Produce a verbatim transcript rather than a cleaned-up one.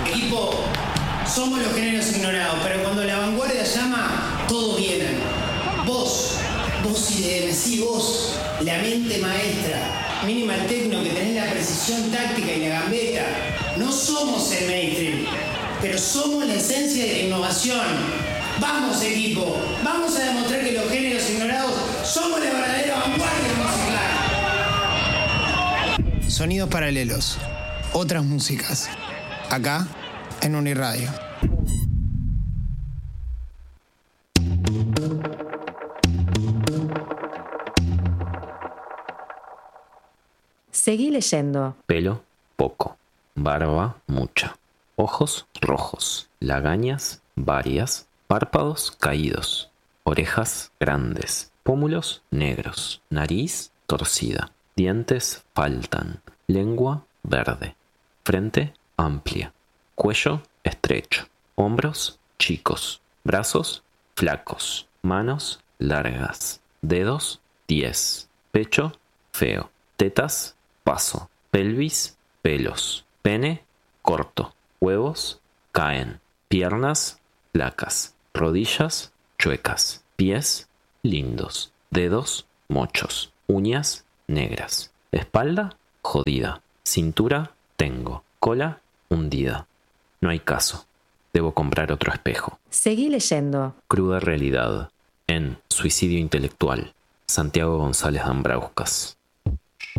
Equipo, somos los géneros ignorados, pero cuando la vanguardia llama, todos vienen. Vos, vos I D M, sí, vos, la mente maestra, Minimal Techno, que tenés la precisión táctica y la gambeta. No somos el mainstream, pero somos la esencia de la innovación. Vamos, equipo, vamos a demostrar que los géneros ignorados somos la verdadera vanguardia musical. Sonidos paralelos, otras músicas, acá en Uniradio. Seguí leyendo. Pelo, poco. Barba, mucha. Ojos, rojos. Lagañas, varias. Párpados, caídos. Orejas, grandes. Pómulos, negros. Nariz, torcida. Dientes, faltan. Lengua, verde. Frente, amplia. Cuello, estrecho. Hombros, chicos. Brazos, flacos. Manos, largas. Dedos, diez. Pecho, feo. Tetas, paso. Pelvis, pelos. Pene, corto. Huevos, caen. Piernas, flacas. Rodillas, chuecas. Pies, lindos. Dedos, mochos. Uñas, negras. Espalda, jodida. Cintura, tengo. Cola, hundida. No hay caso. Debo comprar otro espejo. Seguí leyendo. Cruda realidad. En Suicidio intelectual. Santiago González Dambrauskas.